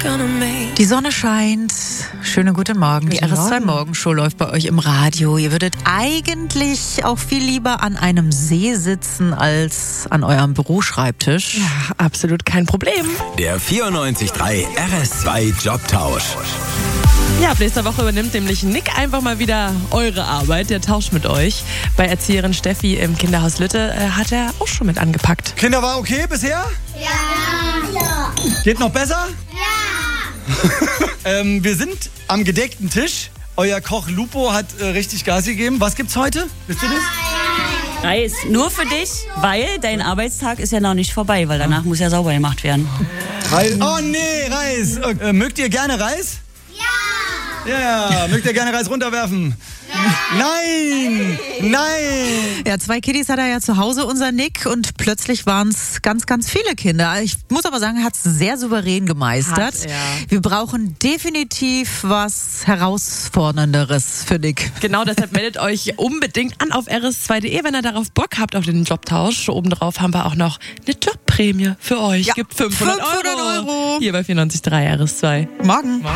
Die Sonne scheint. Schönen guten Morgen. Die RS2 Morgenshow läuft bei euch im Radio. Ihr würdet eigentlich auch viel lieber an einem See sitzen als an eurem Büroschreibtisch. Ja, absolut kein Problem. Der 94.3 RS2 Jobtausch. Ja, ab nächster Woche übernimmt nämlich Nick einfach mal wieder eure Arbeit. Der tauscht mit euch. Bei Erzieherin Steffi im Kinderhaus Lütte hat er auch schon mit angepackt. Kinder, war okay bisher? Ja. Geht noch besser? Ja. Wir sind am gedeckten Tisch. Euer Koch Lupo hat richtig Gas gegeben. Was gibt's heute? Wisst ihr das? Reis. Nur für dich, weil dein Arbeitstag ist ja noch nicht vorbei, weil danach muss ja sauber gemacht werden. Reis. Oh nee, Reis. Mögt ihr gerne Reis? Ja. Mögt ihr gerne Reis runterwerfen? Nein! Ja, 2 Kiddies hat er ja zu Hause, unser Nick, und plötzlich waren es ganz, ganz viele Kinder. Ich muss aber sagen, er hat es sehr souverän gemeistert. Wir brauchen definitiv was Herausfordernderes für Nick. Genau, deshalb meldet euch unbedingt an auf rs2.de, wenn ihr darauf Bock habt auf den Jobtausch. Obendrauf haben wir auch noch eine Jobprämie für euch. Ja, Gibt 500 Euro. Hier bei 94.3 RS2. Morgen.